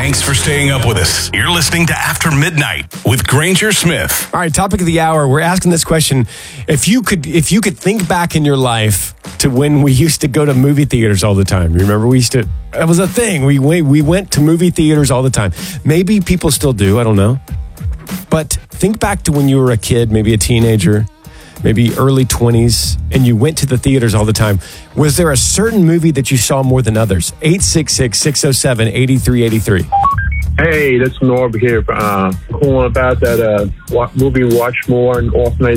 Thanks for staying up with us. You're listening to After Midnight with Granger Smith. All right, topic of the hour. We're asking this question. If you could think back in your life to when we used to go to movie theaters all the time. You remember that was a thing. We went to movie theaters all the time. Maybe people still do, I don't know. But think back to when you were a kid, maybe a teenager, maybe early 20s, and you went to the theaters all the time. Was there a certain movie that you saw more than others? 866-607-8383. Hey, this is Norb here. Calling about that movie Watch More and Off Night